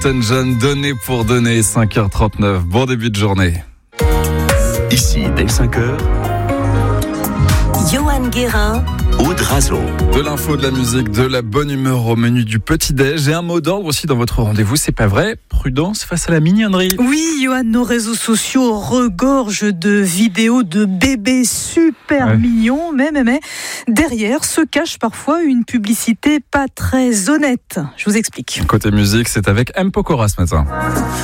John, donné pour donner, 5h39. Bon début de journée. Ici, dès 5h, Johan Guérin, Aude Razo. De l'info, de la musique, de la bonne humeur au menu du petit-déj. Et un mot d'ordre aussi dans votre rendez-vous, c'est pas vrai? Prudence face à la mignonnerie. Oui, Johan, nos réseaux sociaux regorgent de vidéos de bébés super mignons, mais derrière se cache parfois une publicité pas très honnête. Je vous explique. Côté musique, c'est avec M. Pokora ce matin.